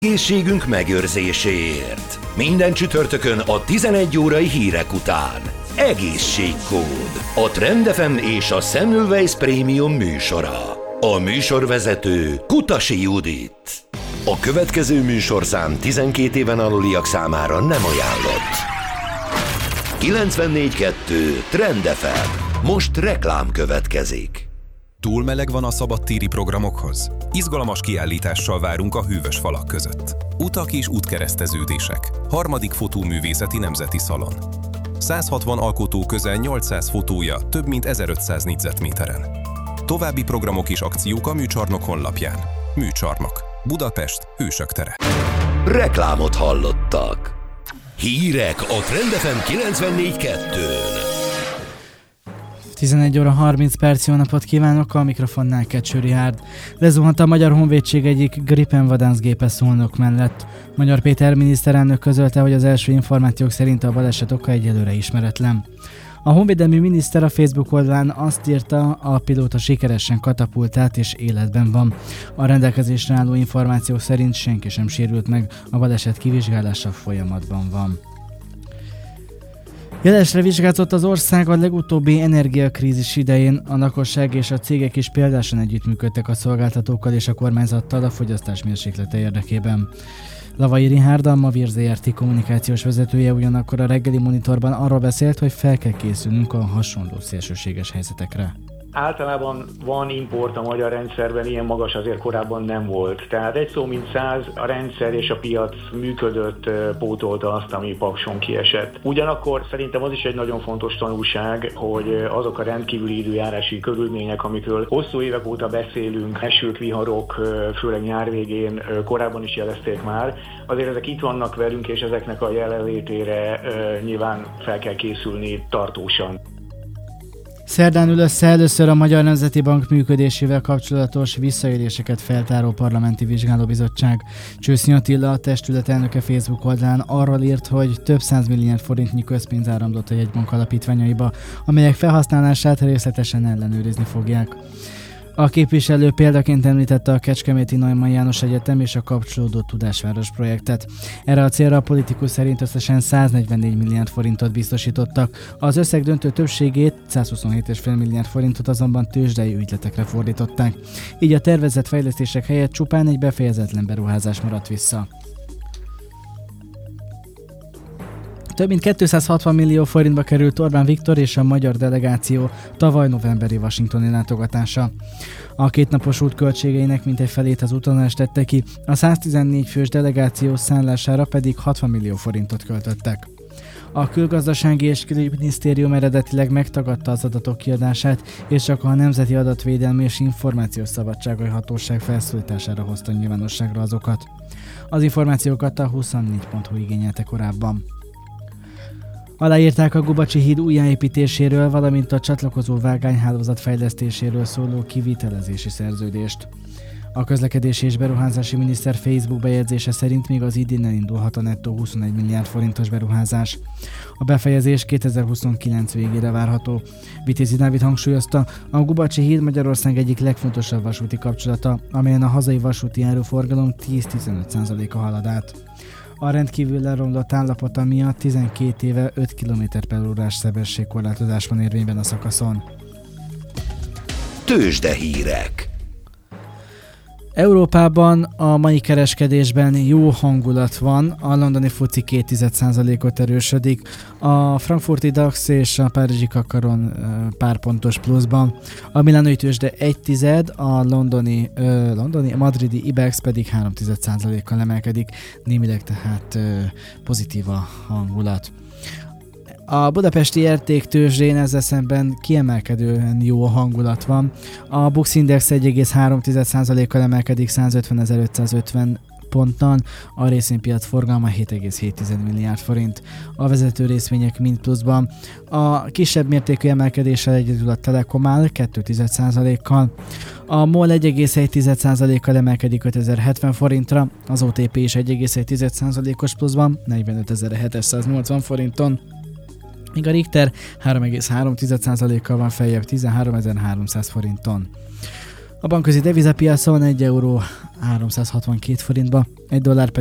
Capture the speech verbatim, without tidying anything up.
Egészségünk megőrzéséért. Minden csütörtökön a tizenegy órai hírek után. Egészségkód. A Trend ef em és a Semmelweis Prémium műsora. A műsorvezető Kutasi Judit. A következő műsorszám tizenkét éven aluliak számára nem ajánlott. kilencvennégy kettő Trend ef em. Most reklám következik. Túl meleg van a szabadtéri programokhoz? Izgalmas kiállítással várunk a hűvös falak között. Utak és útkereszteződések. Harmadik fotóművészeti nemzeti szalon. száz hatvan alkotó közel nyolcszáz fotója több mint ezerötszáz négyzetméteren. További programok és akciók a Műcsarnok honlapján. Műcsarnok. Budapest, Hősök tere. Reklámot hallottak. Hírek a Trend ef em kilencvennégy kettőn. tizenegy óra harminc perc, jó napot kívánok, a mikrofonnál Kecső Rihárd. Lezuhant a Magyar Honvédség egyik Gripen vadászgépe Szolnok mellett. Magyar Péter miniszterelnök közölte, hogy az első információk szerint a baleset oka egyelőre ismeretlen. A honvédelmi miniszter a Facebook oldalán azt írta, a pilóta sikeresen katapultált és életben van. A rendelkezésre álló információk szerint senki sem sérült meg, a baleset kivizsgálása folyamatban van. Jelesre vizsgázott az ország a legutóbbi energiakrízis idején, a lakosság és a cégek is példásan együttműködtek a szolgáltatókkal és a kormányzattal a fogyasztás mérséklete érdekében. Lavai Rihárd, a Mavír zé er té kommunikációs vezetője ugyanakkor a reggeli monitorban arról beszélt, hogy fel kell készülnünk a hasonló szélsőséges helyzetekre. Általában van import a magyar rendszerben, ilyen magas azért korábban nem volt. Tehát egy szó mint száz, a rendszer és a piac működött, pótolta azt, ami Pakson kiesett. Ugyanakkor szerintem az is egy nagyon fontos tanulság, hogy azok a rendkívüli időjárási körülmények, amikről hosszú évek óta beszélünk, esők, viharok, főleg nyár végén, korábban is jelezték már, azért ezek itt vannak velünk, és ezeknek a jelenlétére nyilván fel kell készülni tartósan. Szerdán ül össze először a Magyar Nemzeti Bank működésével kapcsolatos visszaéléseket feltáró parlamenti vizsgálóbizottság. Csőszi Attila, a testület elnöke Facebook oldalán arról írt, hogy több száz milliárd forintnyi közpénz áramlott a jegybank alapítványaiba, amelyek felhasználását részletesen ellenőrizni fogják. A képviselő példaként említette a Kecskeméti Neumann János Egyetem és a kapcsolódó Tudásváros projektet. Erre a célra a politikus szerint összesen száznegyvennégy milliárd forintot biztosítottak. Az összeg döntő többségét, százhuszonhét egész öt milliárd forintot azonban tőzsdei ügyletekre fordították. Így a tervezett fejlesztések helyett csupán egy befejezetlen beruházás maradt vissza. Több mint kétszázhatvan millió forintba került Orbán Viktor és a magyar delegáció tavaly novemberi washingtoni látogatása. A kétnapos út költségeinek mintegy felét az utalás tette ki, a száztizennégy fős delegáció szállására pedig hatvan millió forintot költöttek. A Külgazdasági és Külügyminisztérium eredetileg megtagadta az adatok kiadását, és csak a Nemzeti Adatvédelmi és Információs Szabadsági Hatóság felszólítására hozta nyilvánosságra azokat. Az információkat a huszonnégy pont hu igényelte korábban. Aláírták a Gubacsi híd újjáépítéséről, valamint a csatlakozó vágányhálózat fejlesztéséről szóló kivitelezési szerződést. A közlekedési és beruházási miniszter Facebook bejegyzése szerint még az idén elindulhat a nettó huszonegy milliárd forintos beruházás. A befejezés kétezer-huszonkilenc végére várható. Vitézi Dávid hangsúlyozta, a Gubacsi híd Magyarország egyik legfontosabb vasúti kapcsolata, amelyen a hazai vasúti áruforgalom tíz-tizenöt százaléka halad át. A rendkívül leromlott állapota miatt tizenkét éve öt kilométer per órás sebességkorlátozás van érvényben a szakaszon. Tőzsdehírek. Európában a mai kereskedésben jó hangulat van, a londoni fuci két tized százalékot erősödik, a frankfurti DAX és a párizsi Kakaron pár pontos pluszban, a milánói tőzsde egy tized, a londoni, ö, londoni, a madridi IBEX pedig három tized százalékkal emelkedik, némileg tehát ö, pozitív a hangulat. A budapesti értéktőzsdén ezzel szemben kiemelkedően jó hangulat van. A Bux Index egy egész három tized százalékkal emelkedik százötvenezer-ötszázötven ponton, a részvénypiac forgalma hét egész hét tized milliárd forint. A vezető részvények mind pluszban. A kisebb mértékű emelkedéssel egyedül a Telekom áll két tized százalékkal. A MOL egy egész egy tized százalékkal emelkedik ötezer-hetven forintra, az o té pé is egy egész egy tized százalékos pluszban negyvenötezer-hétszáznyolcvan forinton. Míg a Richter három egész három tized százalékkal van feljebb tizenháromezer-háromszáz forinton. A bankközi devizapiacon egy euró háromszázhatvankét forintba, egy dollár